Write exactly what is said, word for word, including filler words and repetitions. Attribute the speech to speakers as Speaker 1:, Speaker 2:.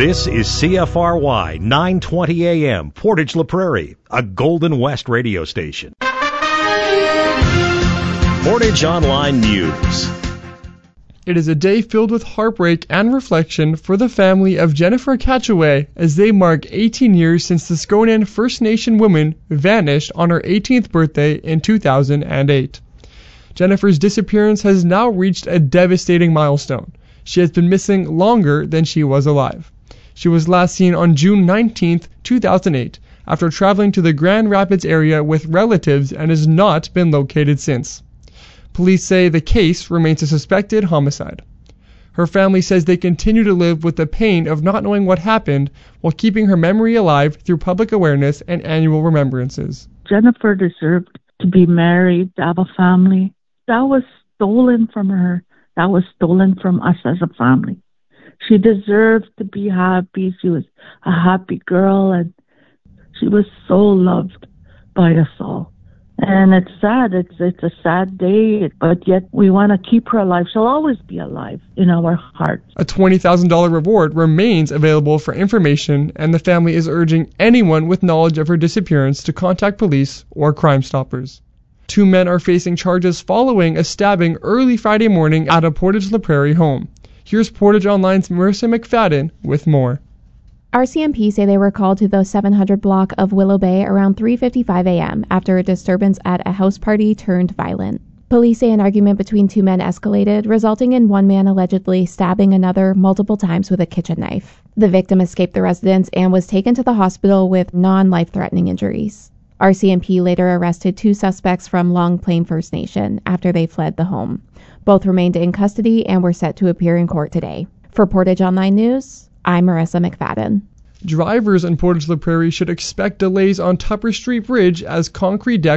Speaker 1: This is C F R Y nine twenty A M, Portage La Prairie, a Golden West radio station. Portage Online News.
Speaker 2: It is a day filled with heartbreak and reflection for the family of Jennifer Catchaway as they mark eighteen years since the Sconan First Nation woman vanished on her eighteenth birthday in two thousand eight. Jennifer's disappearance has now reached a devastating milestone. She has been missing longer than she was alive. She was last seen on June nineteenth, two thousand eight, after traveling to the Grand Rapids area with relatives and has not been located since. Police say the case remains a suspected homicide. Her family says they continue to live with the pain of not knowing what happened while keeping her memory alive through public awareness and annual remembrances.
Speaker 3: Jennifer deserved to be married, to have a family. That was stolen from her. That was stolen from us as a family. She deserved to be happy. She was a happy girl, and she was so loved by us all. And it's sad. It's it's a sad day, but yet we want to keep her alive. She'll always be alive in our hearts.
Speaker 2: A twenty thousand dollars reward remains available for information, and the family is urging anyone with knowledge of her disappearance to contact police or Crime Stoppers. Two men are facing charges following a stabbing early Friday morning at a Portage La Prairie home. Here's Portage Online's Marissa McFadden with more.
Speaker 4: R C M P say they were called to the seven hundred block of Willow Bay around three fifty-five a.m. after a disturbance at a house party turned violent. Police say an argument between two men escalated, resulting in one man allegedly stabbing another multiple times with a kitchen knife. The victim escaped the residence and was taken to the hospital with non-life-threatening injuries. R C M P later arrested two suspects from Long Plain First Nation after they fled the home. Both remained in custody and were set to appear in court today. For Portage Online News, I'm Marissa McFadden.
Speaker 2: Drivers in Portage La Prairie should expect delays on Tupper Street Bridge as concrete deck